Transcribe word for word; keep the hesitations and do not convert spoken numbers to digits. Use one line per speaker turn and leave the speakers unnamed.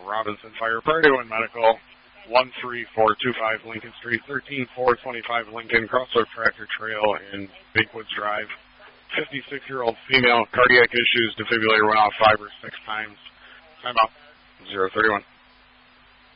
Robinson Fire, Purdue and Medical, one three four two five Lincoln Street, one three four two five Lincoln, Crossroad Tractor Trail in Big Woods Drive. fifty-six-year-old female, cardiac issues, defibrillator went off five or six times. Time out, zero thirty-one.